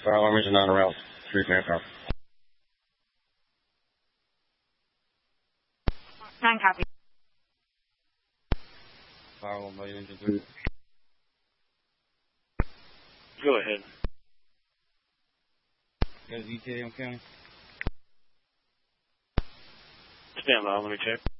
Fire alarm engine on around 3 car. 9 copy. Fire alarm engine 3. Go ahead. Got a ETA on county? Stand by, let me check.